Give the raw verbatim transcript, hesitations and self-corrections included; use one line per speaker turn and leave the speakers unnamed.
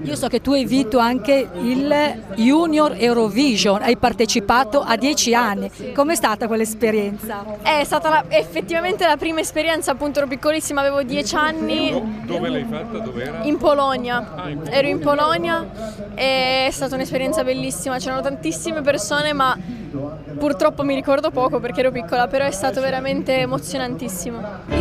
Io so che tu hai vinto anche il Junior Eurovision, hai partecipato a dieci anni. Com'è stata quell'esperienza?
È stata la- effettivamente la prima esperienza, appunto ero piccolissima, avevo dieci anni.
Do- dove l'hai fatta? Dov'era?
In Polonia.
Ah, in Polonia.
Ero in Polonia e è stata un'esperienza bellissima, c'erano tantissime persone ma purtroppo mi ricordo poco perché ero piccola, però è stato veramente emozionantissimo.